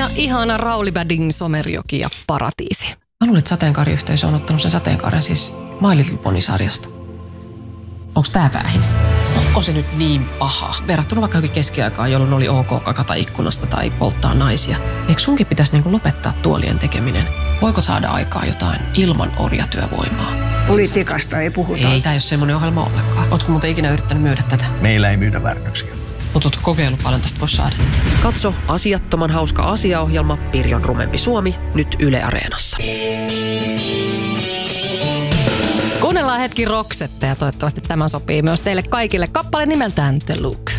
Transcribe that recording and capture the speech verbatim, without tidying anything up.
ja ihana Rauli Badin Somerjoki ja Paratiisi. Mä luulen, että sateenkaariyhteisö on ottanut sen sateenkaaren siis My Little Pony-sarjasta. Onks tää päähin? Onko se nyt niin paha? Verrattuna vaikka johonkin keskiaikaan, jolloin oli ok kakata ikkunasta tai polttaa naisia. Eikö sunkin pitäisi niinku lopettaa tuolien tekeminen? Voiko saada aikaa jotain ilman orjatyövoimaa? Politiikasta ei puhuta. Ei, tää ei ole semmoinen ohjelma ollenkaan. Ootko muuten ikinä yrittänyt myydä tätä? Meillä ei myydä väärännöksiä. Mutta ootko kokeillut paljon tästä voisi saada? Katso asiattoman hauska asiaohjelma Pirjon rumempi Suomi nyt Yle Areenassa. Kuunnellaan hetki Roxette ja toivottavasti tämä sopii myös teille kaikille. Kappale nimeltään The Look.